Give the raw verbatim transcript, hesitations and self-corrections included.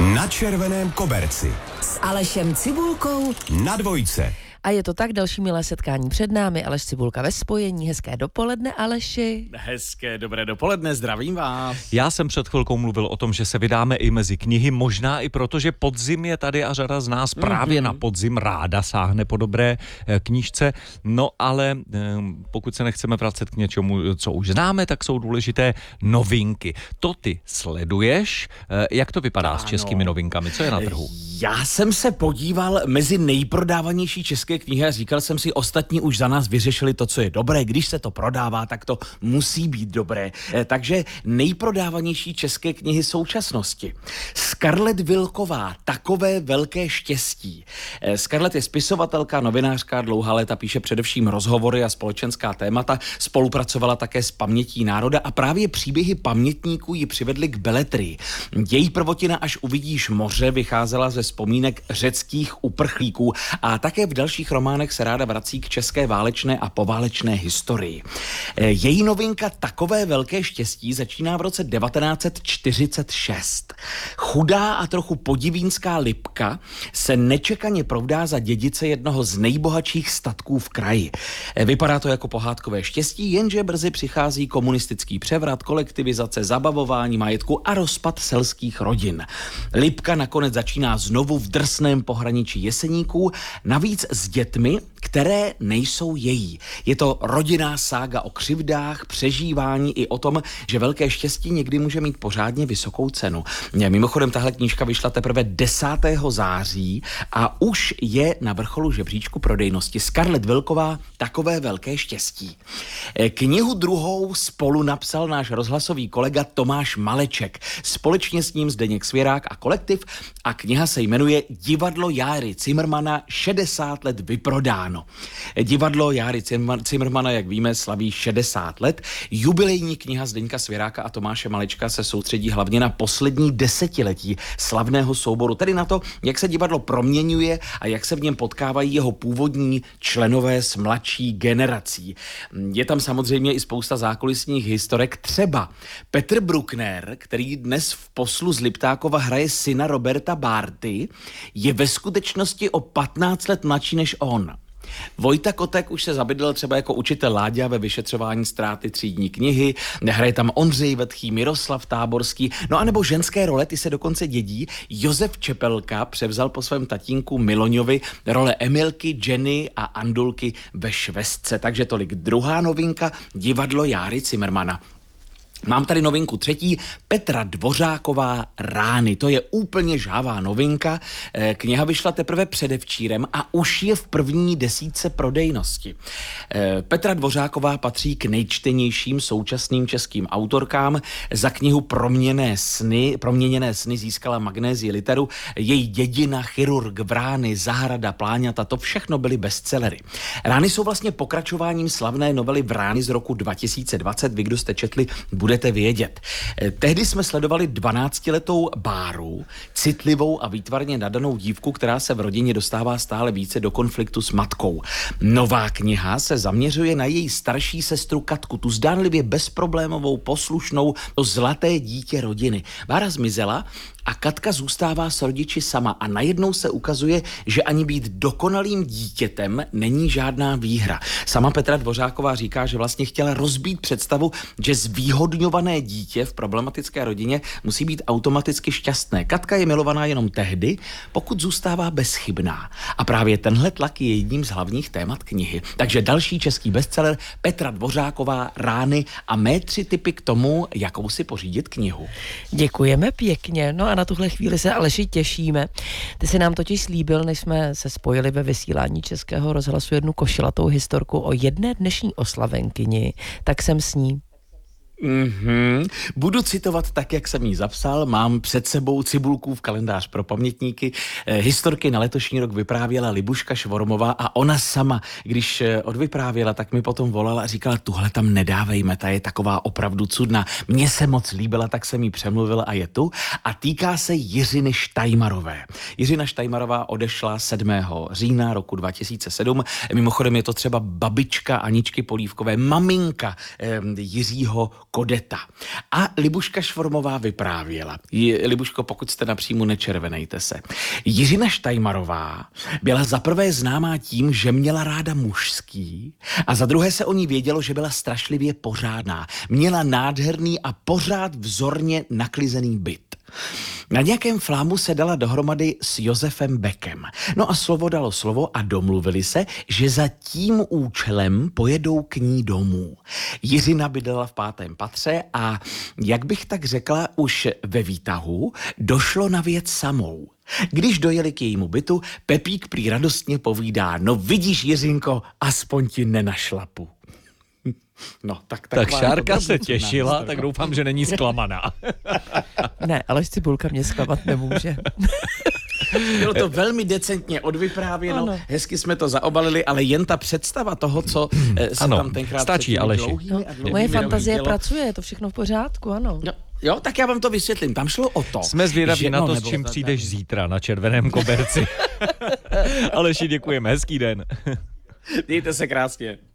Na červeném koberci s Alešem Cibulkou na dvojce. A je to tak, další milé setkání před námi. Aleš Cibulka ve spojení. Hezké dopoledne, Aleši. Hezké dobré dopoledne, zdravím vás. Já jsem před chvilkou mluvil o tom, že se vydáme i mezi knihy, možná i proto, že podzim je tady a řada z nás právě mm-hmm. na podzim ráda sáhne po dobré e, knížce. No ale e, pokud se nechceme vracet k něčemu, co už známe, tak jsou důležité novinky. To ty sleduješ. E, jak to vypadá ano. s českými novinkami? Co je na trhu? Já jsem se podíval mezi nejprodávanější české knihy a říkal jsem si, ostatní už za nás vyřešili to, co je dobré. Když se to prodává, tak to musí být dobré. Takže nejprodávanější české knihy současnosti. Scarlett Wilková, Takové velké štěstí. Scarlett je spisovatelka, novinářka, dlouhá léta píše především rozhovory a společenská témata. Spolupracovala také s Pamětí národa a právě příběhy pamětníků ji přivedly k beletrii. Její prvotina Až uvidíš moře vycházela ze vzpomínek řeckých uprchlíků a také v dalších románech se ráda vrací k české válečné a poválečné historii. Její novinka Takové velké štěstí začíná v roce devatenáct set čtyřicet šest. Chudá a trochu podivínská Lipka se nečekaně provdá za dědice jednoho z nejbohatších statků v kraji. Vypadá to jako pohádkové štěstí, jenže brzy přichází komunistický převrat, kolektivizace, zabavování majetku a rozpad selských rodin. Lipka nakonec začíná znovu v drsném pohraničí Jeseníků, navíc s dětmi, které nejsou její. Je to rodinná sága o křivdách, přežívání i o tom, že velké štěstí někdy může mít pořádně vysokou cenu. Mimochodem, tahle knížka vyšla teprve desátého září a už je na vrcholu žebříčku prodejnosti. Scarlett Wilková, Takové velké štěstí. Knihu druhou spolu napsal náš rozhlasový kolega Tomáš Maleček. Společně s ním Zdeněk Svěrák a kolektiv a kniha se jmenuje Divadlo Járy Cimrmana šedesát let vyprodáno. Divadlo Járy Cimrmana, jak víme, slaví šedesát let. Jubilejní kniha Zdeňka Svěráka a Tomáše Malečka se soustředí hlavně na poslední desetiletí slavného souboru, tedy na to, jak se divadlo proměňuje a jak se v něm potkávají jeho původní členové s mladší generací. Je tam samozřejmě i spousta zákulisních historek, třeba Petr Bruckner, který dnes v Poslu z Liptákova hraje syna Roberta Bárty, je ve skutečnosti o patnáct let mladší než on. Vojta Kotek už se zabydlel třeba jako učitel Láďa ve vyšetřování ztráty třídní knihy, hraje tam Ondřej Vetchý, Miroslav Táborský, no a nebo ženské role, ty se dokonce dědí. Josef Čepelka převzal po svém tatínku Miloňovi role Emilky, Jenny a Andulky ve Švestce, takže tolik druhá novinka, Divadlo Járy Cimrmana. Mám tady novinku třetí, Petra Dvořáková Rány. To je úplně žhavá novinka. Kniha vyšla teprve předevčírem a už je v první desítce prodejnosti. Petra Dvořáková patří k nejčtenějším současným českým autorkám. Za knihu Proměněné sny, Proměněné sny získala Magnézii literu. Její Dědina, Chirurg, Vrány, Zahrada, Pláňata, to všechno byly bestsellery. Rány jsou vlastně pokračováním slavné novely Vrány z roku dva tisíce dvacet. Vy, kdo jste četli, bude budete vědět. Tehdy jsme sledovali dvanáctiletou Báru, citlivou a výtvarně nadanou dívku, která se v rodině dostává stále více do konfliktu s matkou. Nová kniha se zaměřuje na její starší sestru Katku, tu zdánlivě bezproblémovou, poslušnou, to zlaté dítě rodiny. Bára zmizela a Katka zůstává s rodiči sama a najednou se ukazuje, že ani být dokonalým dítětem není žádná výhra. Sama Petra Dvořáková říká, že vlastně chtěla rozbít představu, že zvýhodňované dítě v problematické rodině musí být automaticky šťastné. Katka je milovaná jenom tehdy, pokud zůstává bezchybná. A právě tenhle tlak je jedním z hlavních témat knihy. Takže další český bestseller Petra Dvořáková Rány a mé tři tipy k tomu, jakou si pořídit knihu. Děkujeme pěkně. No a na tuhle chvíli se Aleši těšíme. Ty si nám totiž slíbil, než jsme se spojili ve vysílání Českého rozhlasu, jednu košilatou historku o jedné dnešní oslavenkyni, tak jsem s ní. Mm-hmm. Budu citovat tak, jak jsem jí zapsal. Mám před sebou Cibulkův kalendář pro pamětníky. Eh, historky na letošní rok vyprávěla Libuška Švormová a ona sama, když odvyprávěla, tak mi potom volala a říkala, tuhle tam nedávejme, ta je taková opravdu cudná. Mně se moc líbila, tak jsem jí přemluvila a je tu. A týká se Jiřiny Štajmarové. Jiřina Štajmarová odešla sedmého října roku dva tisíce sedm. Mimochodem je to třeba babička Aničky Polívkové, maminka eh, Jiřího Kodeta. A Libuška Švormová vyprávěla. Je, Libuško, pokud jste napřímo, nečervenejte se. Jiřina Štajmarová byla zaprvé známá tím, že měla ráda mužský a za druhé se o ní vědělo, že byla strašlivě pořádná. Měla nádherný a pořád vzorně naklizený byt. Na nějakém flámu se dala dohromady s Josefem Beckem. No a slovo dalo slovo a domluvili se, že za tím účelem pojedou k ní domů. Jiřina bydlela v pátém patře a, jak bych tak řekla, už ve výtahu došlo na věc samou. Když dojeli k jejímu bytu, Pepík prý radostně povídá: no vidíš, Jiřinko, aspoň ti nenašlapu. No, tak, tak Šárka se těšila, tak doufám, že není zklamaná. Ne, Aleš Cibulka mě zklamat nemůže. Bylo to velmi decentně odvyprávěno, ano. Hezky jsme to zaobalili, ale jen ta představa toho, co se ano, tam tenkrát stačí, Aleši. No, moje fantazie dělo. Pracuje, je to všechno v pořádku, ano. No, jo, tak já vám to vysvětlím. Tam šlo o to. Jsme zvědaví že, na to, no, s čím to, přijdeš tak. zítra na Červeném koberci. Aleši, děkujeme, hezký den. Mějte se krásně.